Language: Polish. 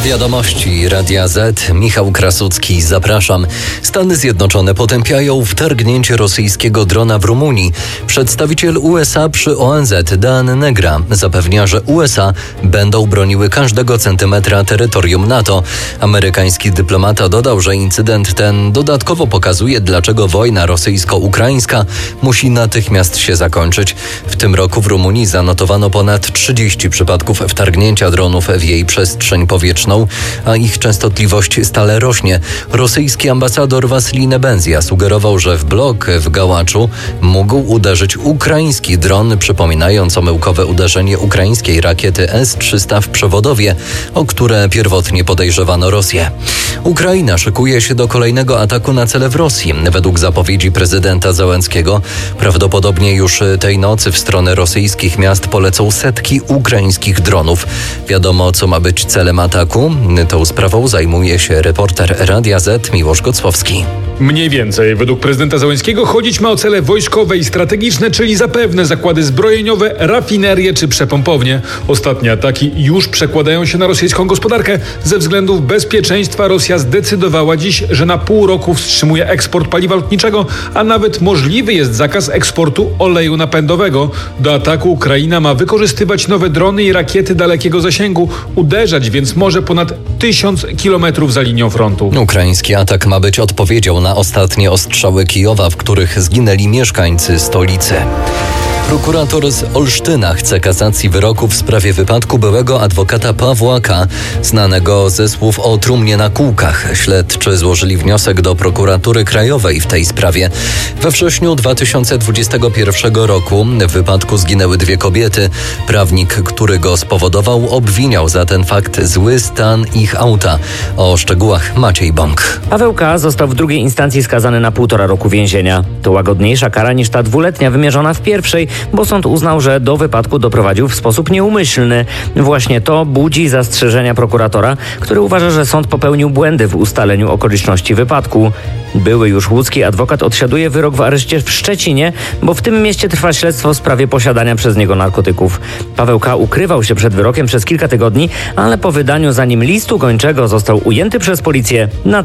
Wiadomości Radia Z. Michał Krasucki, zapraszam. Stany Zjednoczone potępiają wtargnięcie rosyjskiego drona w Rumunii. Przedstawiciel USA przy ONZ Dan Negra zapewnia, że USA będą broniły każdego centymetra terytorium NATO. Amerykański dyplomata dodał, że incydent ten dodatkowo pokazuje, dlaczego wojna rosyjsko-ukraińska musi natychmiast się zakończyć. W tym roku w Rumunii zanotowano ponad 30 przypadków wtargnięcia dronów w jej przestrzeń powietrzną, a ich częstotliwość stale rośnie. Rosyjski ambasador Wasilij Nebenzia sugerował, że w blok w Gałaczu mógł uderzyć ukraiński dron, przypominając omyłkowe uderzenie ukraińskiej rakiety S-300 w Przewodowie, o które pierwotnie podejrzewano Rosję. Ukraina szykuje się do kolejnego ataku na cele w Rosji. Według zapowiedzi prezydenta Zełenskiego prawdopodobnie już tej nocy w stronę rosyjskich miast polecą setki ukraińskich dronów. Wiadomo, co ma być celem ataku. Tą sprawą zajmuje się reporter Radia Z Miłosz Gocłowski. Mniej więcej. Według prezydenta Zełenskiego chodzić ma o cele wojskowe i strategiczne, czyli zapewne zakłady zbrojeniowe, rafinerie czy przepompownie. Ostatnie ataki już przekładają się na rosyjską gospodarkę. Ze względów bezpieczeństwa Rosja zdecydowała dziś, że na pół roku wstrzymuje eksport paliwa lotniczego, a nawet możliwy jest zakaz eksportu oleju napędowego. Do ataku Ukraina ma wykorzystywać nowe drony i rakiety dalekiego zasięgu, uderzać więc może ponad 1000 kilometrów za linią frontu. Ukraiński atak ma być odpowiedzią na ostatnie ostrzały Kijowa, w których zginęli mieszkańcy stolicy. Prokurator z Olsztyna chce kasacji wyroku w sprawie wypadku byłego adwokata Pawła K., znanego ze słów o trumnie na kółkach. Śledczy złożyli wniosek do prokuratury krajowej w tej sprawie. We wrześniu 2021 roku w wypadku zginęły 2 kobiety. Prawnik, który go spowodował, obwiniał za ten fakt zły stan ich auta. O szczegółach Maciej Bąk. Paweł K. został w drugiej instancji skazany na 1,5 roku więzienia. To łagodniejsza kara niż ta 2-letnia wymierzona w pierwszej, bo sąd uznał, że do wypadku doprowadził w sposób nieumyślny. Właśnie to budzi zastrzeżenia prokuratora, który uważa, że sąd popełnił błędy w ustaleniu okoliczności wypadku. Były już łódzki adwokat odsiaduje wyrok w areszcie w Szczecinie, bo w tym mieście trwa śledztwo w sprawie posiadania przez niego narkotyków. Paweł K. ukrywał się przed wyrokiem przez kilka tygodni, ale po wydaniu za nim listu gończego został ujęty przez policję na